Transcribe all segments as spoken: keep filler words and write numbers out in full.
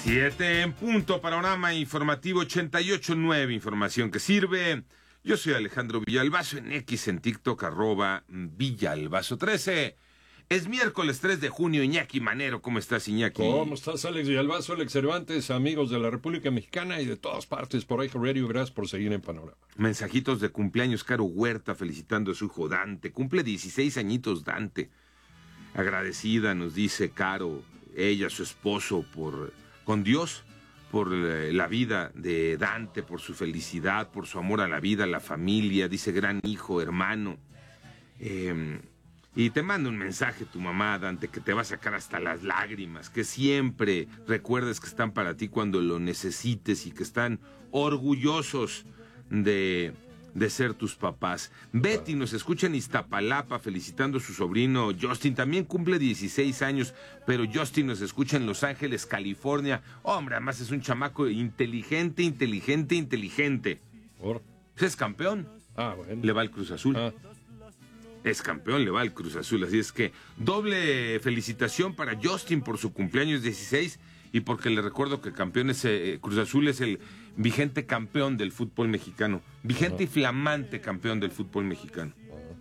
Siete en punto, panorama informativo ochenta y ocho punto nueve, información que sirve. Yo soy Alejandro Villalbazo, en X, en TikTok, arroba Villalbazo trece. Es miércoles tres de junio, Iñaki Manero. ¿Cómo estás, Iñaki? ¿Cómo estás, Alex Villalbazo, Alex Cervantes, amigos de la República Mexicana y de todas partes por Eje Radio? Gracias por seguir en Panorama. Mensajitos de cumpleaños, Caro Huerta, felicitando a su hijo Dante. Cumple dieciséis añitos Dante. Agradecida, nos dice Caro, ella, su esposo, por con Dios, por la vida de Dante, por su felicidad, por su amor a la vida, a la familia. Dice, gran hijo, hermano. Eh... Y te manda un mensaje tu mamá, Dante, que te va a sacar hasta las lágrimas, que siempre recuerdes que están para ti cuando lo necesites y que están orgullosos de, de ser tus papás. Betty nos escucha en Iztapalapa felicitando a su sobrino Justin, también cumple dieciséis años, pero Justin nos escucha en Los Ángeles, California. Hombre, además es un chamaco inteligente, inteligente, inteligente. ¿Por? Es campeón. Ah, bueno. Le va al Cruz Azul. Ah. Es campeón, le va al Cruz Azul, así es que doble felicitación para Justin por su cumpleaños dieciséis y porque le recuerdo que campeón es, eh, Cruz Azul es el vigente campeón del fútbol mexicano, vigente Ajá. y flamante campeón del fútbol mexicano.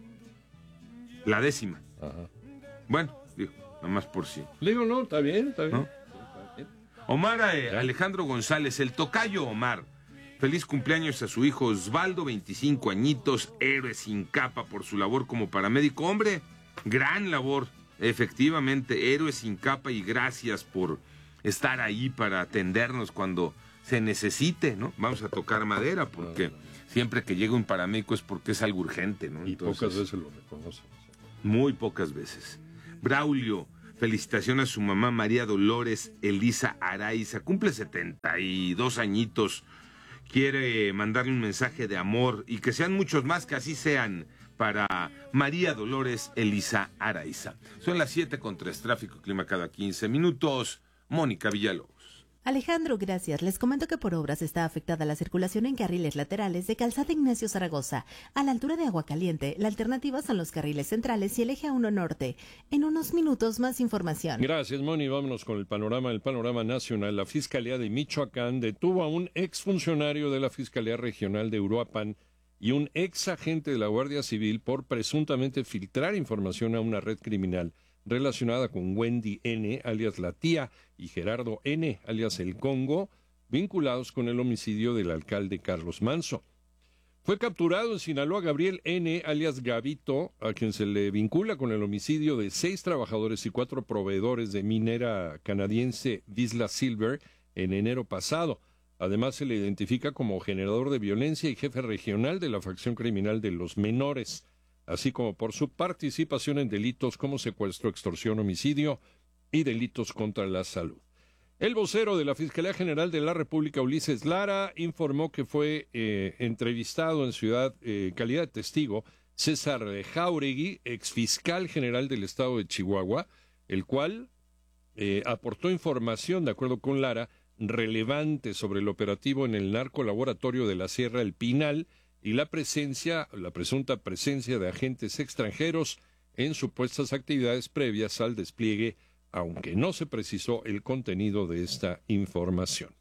Ajá. La décima. Ajá. Bueno, digo, nada más por sí. Digo, no, está bien, está bien. ¿No? Está bien. Omar eh, Alejandro González, el tocayo Omar. Feliz cumpleaños a su hijo Osvaldo, veinticinco añitos, héroe sin capa por su labor como paramédico. Hombre, gran labor, efectivamente, héroe sin capa, y gracias por estar ahí para atendernos cuando se necesite, ¿no? Vamos a tocar madera, porque siempre que llega un paramédico es porque es algo urgente, ¿no? Y Entonces, pocas veces lo reconocen. Muy pocas veces. Braulio, felicitación a su mamá María Dolores Elisa Araiza, cumple setenta y dos añitos. Quiere mandarle un mensaje de amor y que sean muchos más, que así sean, para María Dolores Elisa Araiza. Son las siete con tres, tráfico y clima cada quince minutos. Mónica Villalobos. Alejandro, gracias. Les comento que por obras está afectada la circulación en carriles laterales de Calzada Ignacio Zaragoza. A la altura de Aguacaliente, la alternativa son los carriles centrales y el eje uno norte. En unos minutos más información. Gracias, Moni. Vámonos con el panorama, el panorama nacional. La Fiscalía de Michoacán detuvo a un exfuncionario de la Fiscalía Regional de Uruapan y un ex agente de la Guardia Civil por presuntamente filtrar información a una red criminal relacionada con Wendy N., alias La Tía, y Gerardo N., alias El Congo, vinculados con el homicidio del alcalde Carlos Manso. Fue capturado en Sinaloa Gabriel N., alias Gavito, a quien se le vincula con el homicidio de seis trabajadores y cuatro proveedores de minera canadiense Vizsla Silver en enero pasado. Además, se le identifica como generador de violencia y jefe regional de la facción criminal de los menores, así como por su participación en delitos como secuestro, extorsión, homicidio y delitos contra la salud. El vocero de la Fiscalía General de la República, Ulises Lara, informó que fue eh, entrevistado en Ciudad, eh, calidad de testigo, César Jáuregui, exfiscal general del estado de Chihuahua, el cual eh, aportó información, de acuerdo con Lara, relevante sobre el operativo en el narcolaboratorio de la Sierra El Pinal, y la presencia, la presunta presencia de agentes extranjeros en supuestas actividades previas al despliegue, aunque no se precisó el contenido de esta información.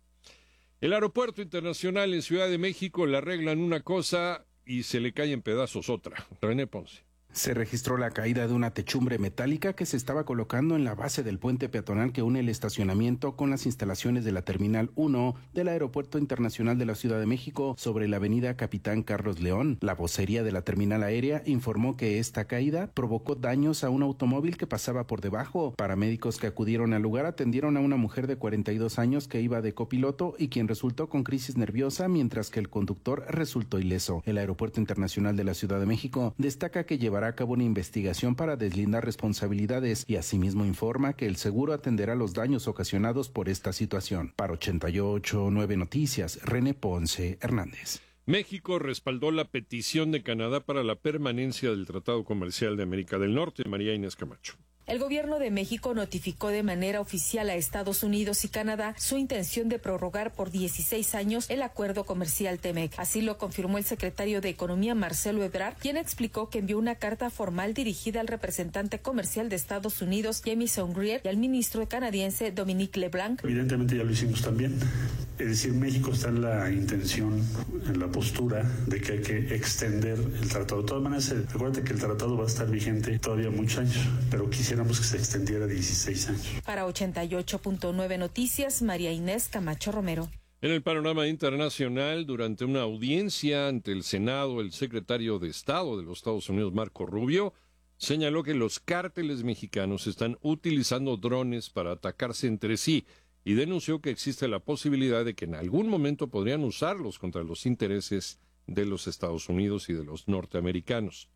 El Aeropuerto Internacional en Ciudad de México le arreglan una cosa y se le cae en pedazos otra. René Ponce. Se registró la caída de una techumbre metálica que se estaba colocando en la base del puente peatonal que une el estacionamiento con las instalaciones de la Terminal uno del Aeropuerto Internacional de la Ciudad de México sobre la avenida Capitán Carlos León. La vocería de la terminal aérea informó que esta caída provocó daños a un automóvil que pasaba por debajo. Paramédicos que acudieron al lugar atendieron a una mujer de cuarenta y dos años que iba de copiloto y quien resultó con crisis nerviosa, mientras que el conductor resultó ileso. El Aeropuerto Internacional de la Ciudad de México destaca que llevará a cabo una investigación para deslindar responsabilidades y asimismo informa que el seguro atenderá los daños ocasionados por esta situación. Para ochenta y ocho punto nueve Noticias, René Ponce Hernández. México respaldó la petición de Canadá para la permanencia del Tratado Comercial de América del Norte. María Inés Camacho. El gobierno de México notificó de manera oficial a Estados Unidos y Canadá su intención de prorrogar por dieciséis años el acuerdo comercial TEMEC. Así lo confirmó el secretario de Economía, Marcelo Ebrard, quien explicó que envió una carta formal dirigida al representante comercial de Estados Unidos, Jamieson Greer, y al ministro canadiense, Dominique LeBlanc. Evidentemente ya lo hicimos también. Es decir, México está en la intención, en la postura de que hay que extender el tratado. De todas maneras, recuerda que el tratado va a estar vigente todavía muchos años, pero quisiéramos que se extendiera a dieciséis años. Para ochenta y ocho punto nueve Noticias, María Inés Camacho Romero. En el panorama internacional, durante una audiencia ante el Senado, el secretario de Estado de los Estados Unidos, Marco Rubio, señaló que los cárteles mexicanos están utilizando drones para atacarse entre sí y denunció que existe la posibilidad de que en algún momento podrían usarlos contra los intereses de los Estados Unidos y de los norteamericanos.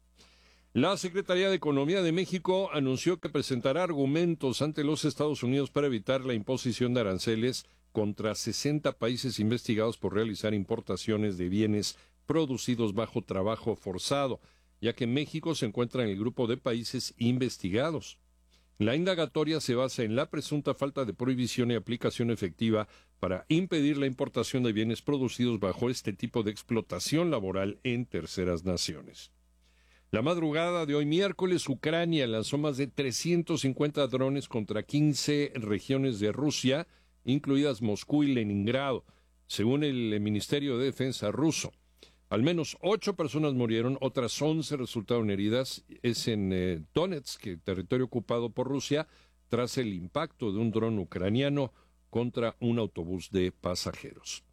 La Secretaría de Economía de México anunció que presentará argumentos ante los Estados Unidos para evitar la imposición de aranceles contra sesenta países investigados por realizar importaciones de bienes producidos bajo trabajo forzado, ya que México se encuentra en el grupo de países investigados. La indagatoria se basa en la presunta falta de prohibición y aplicación efectiva para impedir la importación de bienes producidos bajo este tipo de explotación laboral en terceras naciones. La madrugada de hoy miércoles, Ucrania lanzó más de trescientos cincuenta drones contra quince regiones de Rusia, incluidas Moscú y Leningrado, según el Ministerio de Defensa ruso. Al menos ocho personas murieron, otras once resultaron heridas. Es en eh, Donetsk, territorio ocupado por Rusia, tras el impacto de un dron ucraniano contra un autobús de pasajeros.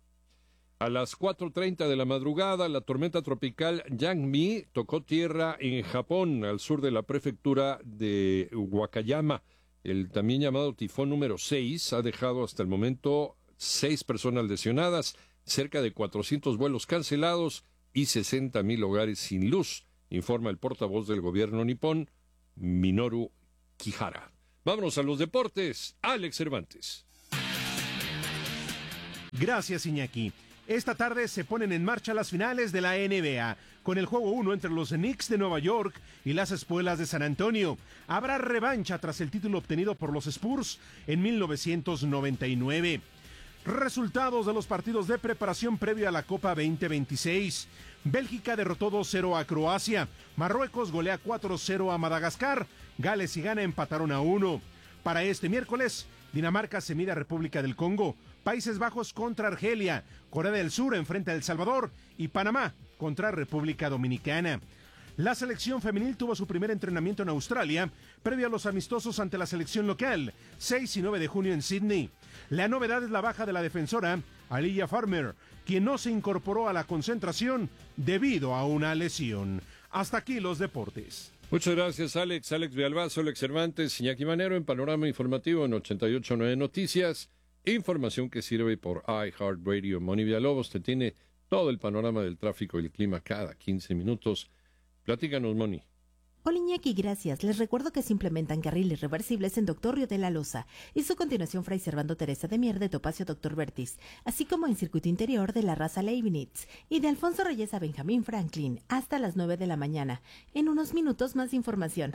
A las cuatro treinta de la madrugada, la tormenta tropical Yang-mi tocó tierra en Japón, al sur de la prefectura de Wakayama. El también llamado tifón número seis ha dejado hasta el momento seis personas lesionadas, cerca de cuatrocientos vuelos cancelados y sesenta mil hogares sin luz, informa el portavoz del gobierno nipón, Minoru Kihara. Vámonos a los deportes. Alex Cervantes. Gracias, Iñaki. Esta tarde se ponen en marcha las finales de la N B A, con el juego uno entre los Knicks de Nueva York y las Espuelas de San Antonio. Habrá revancha tras el título obtenido por los Spurs en mil novecientos noventa y nueve. Resultados de los partidos de preparación previo a la Copa veinte veintiséis. Bélgica derrotó dos cero a Croacia. Marruecos golea cuatro cero a Madagascar. Gales y Ghana empataron a uno. Para este miércoles, Dinamarca se mide a República del Congo. Países Bajos contra Argelia. Corea del Sur enfrenta a El Salvador. Y Panamá contra República Dominicana. La selección femenil tuvo su primer entrenamiento en Australia, previo a los amistosos ante la selección local, seis y nueve de junio en Sydney. La novedad es la baja de la defensora Aliyah Farmer, quien no se incorporó a la concentración debido a una lesión. Hasta aquí los deportes. Muchas gracias, Alex. Alex Villalbazo, Alex Cervantes, Iñaki Manero en Panorama Informativo en ochenta y ocho punto nueve Noticias. Información que sirve por iHeartRadio. Moni Villalobos te tiene todo el panorama del tráfico y el clima cada quince minutos. Platícanos, Moni. Hola, Iñaki, gracias. Les recuerdo que se implementan carriles reversibles en Doctor Río de la Loza y su continuación Fray Servando Teresa de Mier de Topacio Doctor Vertis, así como en circuito interior de la raza Leibniz y de Alfonso Reyes a Benjamín Franklin hasta las nueve de la mañana. En unos minutos más información.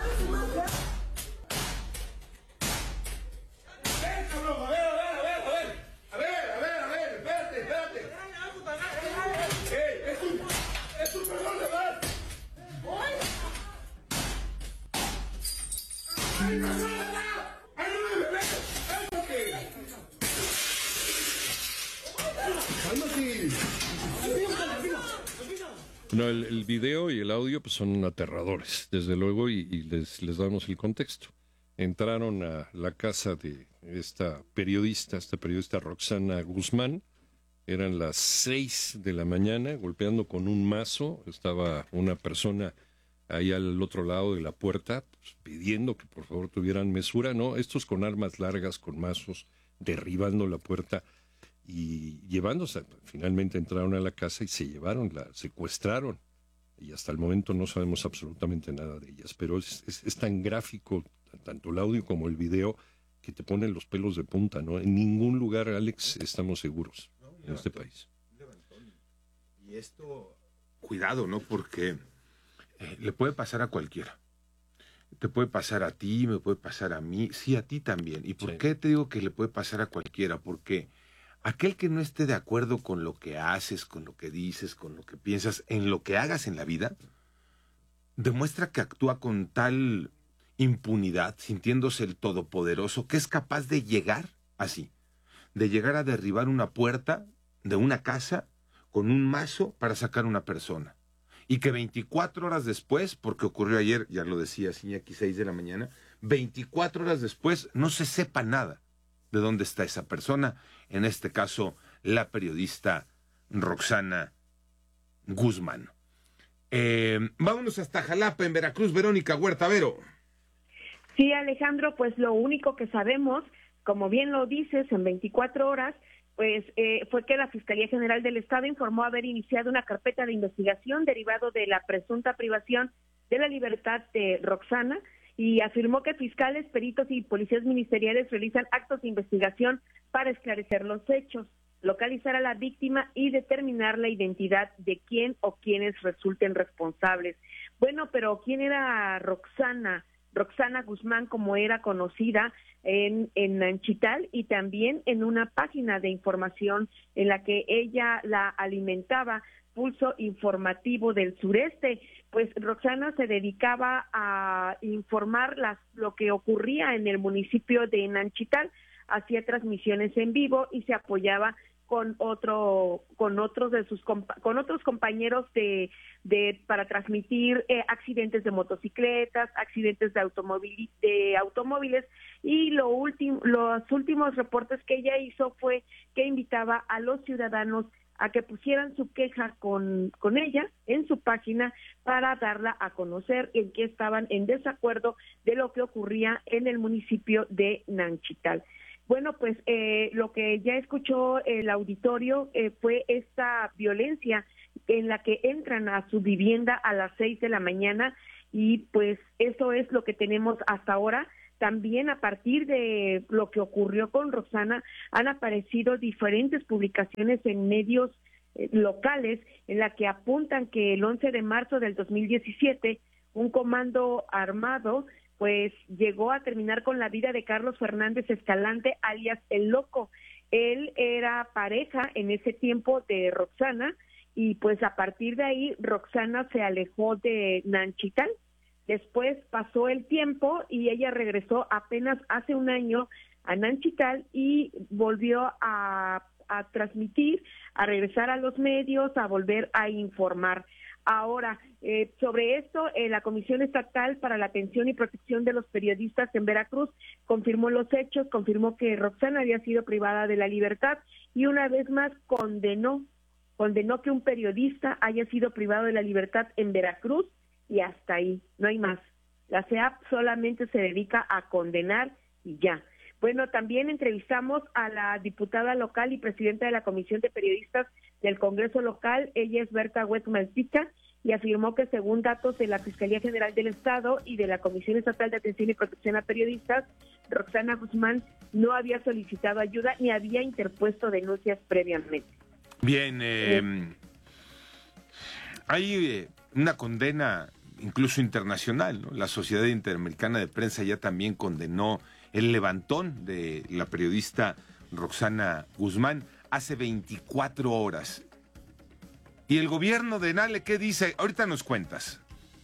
No, el, el video y el audio pues, son aterradores, desde luego, y, y les, les damos el contexto. Entraron a la casa de esta periodista, esta periodista Roxana Guzmán, eran las seis de la mañana, golpeando con un mazo, estaba una persona ahí al otro lado de la puerta, pues, pidiendo que por favor tuvieran mesura, ¿no? Estos con armas largas, con mazos, derribando la puerta y llevándose. Finalmente entraron a la casa y se llevaron, la secuestraron. Y hasta el momento no sabemos absolutamente nada de ellas, pero es, es, es tan gráfico, tanto el audio como el video, que te ponen los pelos de punta, ¿no? En ningún lugar, Alex, estamos seguros no, en levantó, este país. Y esto, cuidado, ¿no? Porque eh, le puede pasar a cualquiera. te puede pasar a ti, me puede pasar a mí, sí, a ti también. ¿Y por Sí. qué te digo que le puede pasar a cualquiera? Porque aquel que no esté de acuerdo con lo que haces, con lo que dices, con lo que piensas, en lo que hagas en la vida, demuestra que actúa con tal impunidad, sintiéndose el todopoderoso, que es capaz de llegar así, de llegar a derribar una puerta de una casa con un mazo para sacar una persona. Y que veinticuatro horas después, porque ocurrió ayer, ya lo decía Iñaki, seis de la mañana, veinticuatro horas después no se sepa nada de dónde está esa persona, en este caso la periodista Roxana Guzmán. Eh, vámonos hasta Jalapa, en Veracruz. Verónica Huerta, Vero. Sí, Alejandro, pues lo único que sabemos, como bien lo dices, en veinticuatro horas, pues eh, fue que la Fiscalía General del Estado informó haber iniciado una carpeta de investigación derivado de la presunta privación de la libertad de Roxana y afirmó que fiscales, peritos y policías ministeriales realizan actos de investigación para esclarecer los hechos, localizar a la víctima y determinar la identidad de quién o quienes resulten responsables. Bueno, pero ¿quién era Roxana? Roxana Guzmán, como era conocida en, en Nanchital, y también en una página de información en la que ella la alimentaba, Pulso Informativo del Sureste. Pues Roxana se dedicaba a informar las, lo que ocurría en el municipio de Nanchital, hacía transmisiones en vivo y se apoyaba con otro con otros de sus con otros compañeros de de para transmitir eh, accidentes de motocicletas, accidentes de automóvil de automóviles y lo último los últimos reportes que ella hizo fue que invitaba a los ciudadanos a que pusieran su queja con con ella en su página para darla a conocer en qué estaban en desacuerdo de lo que ocurría en el municipio de Nanchital. Bueno, pues eh, lo que ya escuchó el auditorio eh, fue esta violencia en la que entran a su vivienda a las seis de la mañana y pues eso es lo que tenemos hasta ahora. También a partir de lo que ocurrió con Roxana han aparecido diferentes publicaciones en medios eh, locales en la que apuntan que el once de marzo del dos mil diecisiete un comando armado pues llegó a terminar con la vida de Carlos Fernández Escalante, alias El Loco. Él era pareja en ese tiempo de Roxana y pues a partir de ahí Roxana se alejó de Nanchital. Después pasó el tiempo y ella regresó apenas hace un año a Nanchital y volvió a, a transmitir, a regresar a los medios, a volver a informar. Ahora, eh, sobre esto, eh, la Comisión Estatal para la Atención y Protección de los Periodistas en Veracruz confirmó los hechos, confirmó que Roxana había sido privada de la libertad y una vez más condenó, condenó que un periodista haya sido privado de la libertad en Veracruz y hasta ahí, no hay más. La C E A P solamente se dedica a condenar y ya. Bueno, también entrevistamos a la diputada local y presidenta de la Comisión de Periodistas del Congreso local, ella es Berta Huet Malpica, y afirmó que según datos de la Fiscalía General del Estado y de la Comisión Estatal de Atención y Protección a Periodistas, Roxana Guzmán no había solicitado ayuda ni había interpuesto denuncias previamente. Bien, eh, eh. hay eh, una condena incluso internacional, ¿no? La Sociedad Interamericana de Prensa ya también condenó el levantón de la periodista Roxana Guzmán hace veinticuatro horas. ¿Y el gobierno de Nale qué dice? Ahorita nos cuentas.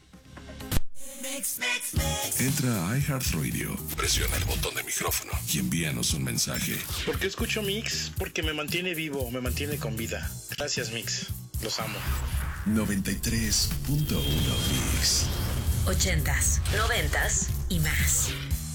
Entra a iHeartRadio, presiona el botón de micrófono y envíanos un mensaje. ¿Por qué escucho Mix? Porque me mantiene vivo, me mantiene con vida. Gracias, Mix. Los amo. noventa y tres punto uno Mix. Ochentas, noventas y más.